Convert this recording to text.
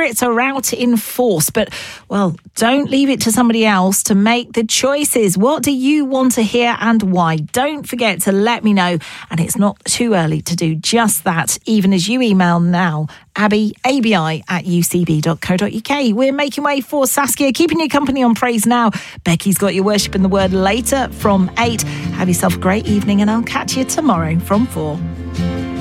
spirits are out in force. But, well, don't leave it to somebody else to make the choices. What do you want to hear and why? Don't forget to let me know. And it's not too early to do just that, even as you email now, Abby, abi@ucb.co.uk. We're making way for Saskia, keeping you company on Praise Now. Becky's got your worship in the word later from 8. Have yourself a great evening, and I'll catch you tomorrow from 4.